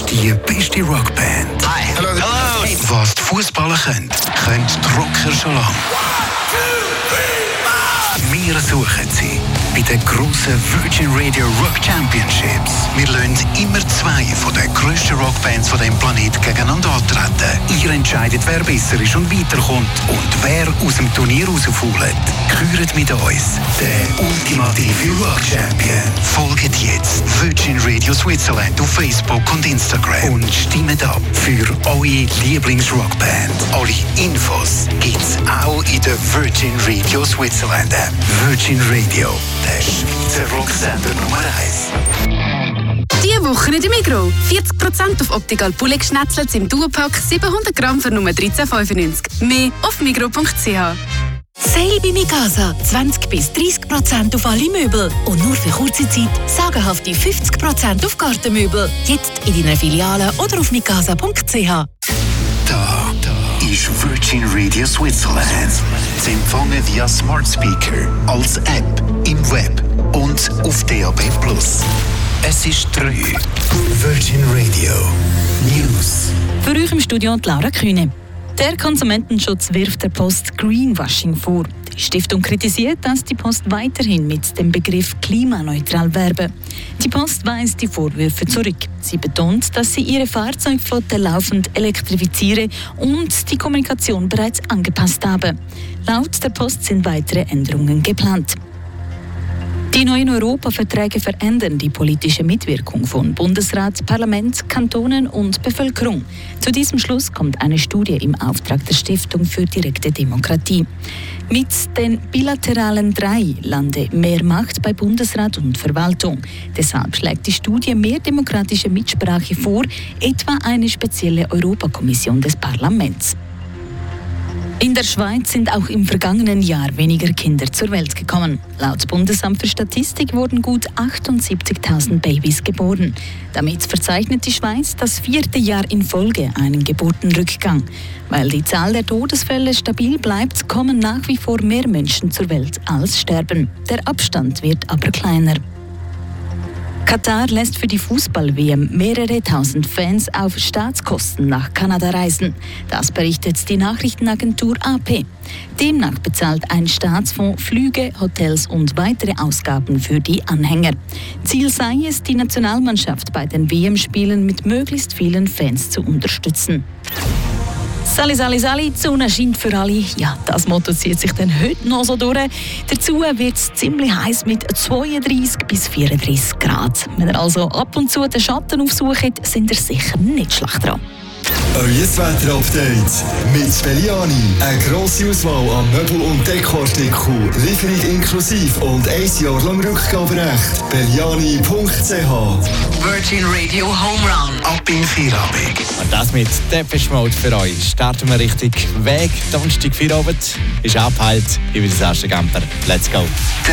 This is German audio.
Die beste Rockband. Hi. Hello. Was die Fußballer können die Rocker schon lange. Wir suchen sie bei den grossen Virgin Radio Rock Championships. Wir lassen immer zwei von den grössten Rockbands von diesem Planeten gegeneinander antreten. Ihr entscheidet, wer besser ist und weiterkommt und wer aus dem Turnier rausfällt. Hört mit uns den ultimative Rock Champion. Folgt jetzt Virgin Radio Switzerland auf Facebook und Instagram und stimmt ab für eure Lieblingsrockband. Alle Infos gibt's auch in der Virgin Radio Switzerland App. Virgin Radio, der Schweizer Rocksender Nummer 1. Diese Woche in der Migros. 40% auf Optical Poulet Schnetzlets im Duopack, 700 Gramm für nur 13,95. Mehr auf migros.ch. Sale bei Mikasa. 20-30% auf alle Möbel. Und nur für kurze Zeit sagenhafte 50% auf Gartenmöbel. Jetzt in deiner Filiale oder auf mikasa.ch. Da ist Virgin Radio Switzerland. Sie empfangen via Smart Speaker, als App, im Web und auf DAB+. Es ist 3. Virgin Radio News. Für euch im Studio Laura Kühne. Der Konsumentenschutz wirft der Post Greenwashing vor. Die Stiftung kritisiert, dass die Post weiterhin mit dem Begriff klimaneutral werbe. Die Post weist die Vorwürfe zurück. Sie betont, dass sie ihre Fahrzeugflotte laufend elektrifiziere und die Kommunikation bereits angepasst habe. Laut der Post sind weitere Änderungen geplant. Die neuen Europaverträge verändern die politische Mitwirkung von Bundesrat, Parlament, Kantonen und Bevölkerung. Zu diesem Schluss kommt eine Studie im Auftrag der Stiftung für direkte Demokratie. Mit den bilateralen 3 lande mehr Macht bei Bundesrat und Verwaltung. Deshalb schlägt die Studie mehr demokratische Mitsprache vor, etwa eine spezielle Europakommission des Parlaments. In der Schweiz sind auch im vergangenen Jahr weniger Kinder zur Welt gekommen. Laut Bundesamt für Statistik wurden gut 78.000 Babys geboren. Damit verzeichnet die Schweiz das 4. Jahr in Folge einen Geburtenrückgang. Weil die Zahl der Todesfälle stabil bleibt, kommen nach wie vor mehr Menschen zur Welt als sterben. Der Abstand wird aber kleiner. Katar lässt für die Fußball-WM mehrere tausend Fans auf Staatskosten nach Kanada reisen. Das berichtet die Nachrichtenagentur AP. Demnach bezahlt ein Staatsfonds Flüge, Hotels und weitere Ausgaben für die Anhänger. Ziel sei es, die Nationalmannschaft bei den WM-Spielen mit möglichst vielen Fans zu unterstützen. Sali, Sali, Sali, die Sonne scheint für alle. Ja, das Motto zieht sich dann heute noch so durch. Dazu wird es ziemlich heiß mit 32 bis 34 Grad. Wenn ihr also ab und zu den Schatten aufsucht, sind ihr sicher nicht schlecht dran. Euer Wetter-Update mit Belliani. Eine grosse Auswahl an Möbel- und Dekoartikeln. Lieferung inklusive und 1 Jahr lang Rückgaberecht. Belliani.ch. Virgin Radio Home Run. Ab in Feierabend. Und das mit Depeche Mode für euch. Starten wir richtig Weg. Donnerstag Feierabend ist Abhalt. Ich bin der Sascha Gamper. Let's go.